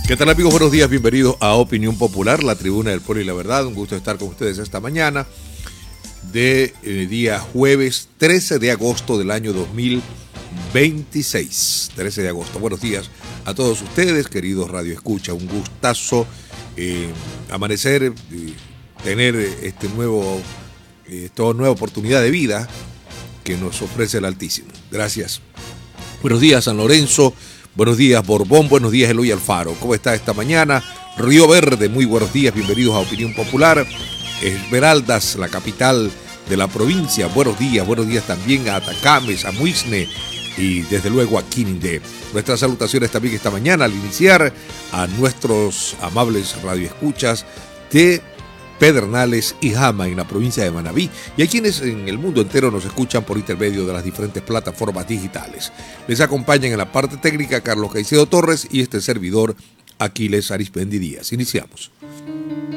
¿Qué tal, amigos? Buenos días, bienvenidos a Opinión Popular, la tribuna del pueblo y la verdad. Un gusto estar con ustedes esta mañana de día jueves 13 de agosto del año 2026. 13 de agosto. Buenos días a todos ustedes, queridos Radio Escucha. Un gustazo amanecer, tener esta nueva oportunidad de vida que nos ofrece el Altísimo. Gracias. Buenos días, San Lorenzo. Buenos días, Borbón. Buenos días, Eloy Alfaro. ¿Cómo está esta mañana? Río Verde, muy buenos días. Bienvenidos a Opinión Popular. Esmeraldas, la capital de la provincia. Buenos días también a Atacames, a Muisne y desde luego a Quinindé. Nuestras salutaciones también esta mañana al iniciar a nuestros amables radioescuchas de Pedernales y Jama en la provincia de Manabí y a quienes en el mundo entero nos escuchan por intermedio de las diferentes plataformas digitales. Les acompañan en la parte técnica Carlos Caicedo Torres y este servidor Aquiles Arizmendi Díaz. Iniciamos.